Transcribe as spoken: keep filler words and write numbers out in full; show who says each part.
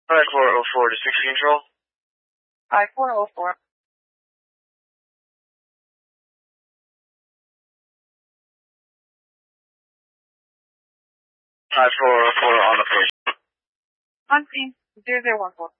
Speaker 1: five four oh four to six control.
Speaker 2: five four oh four.
Speaker 1: five four oh four on the approach.
Speaker 2: On scene, zero zero one four.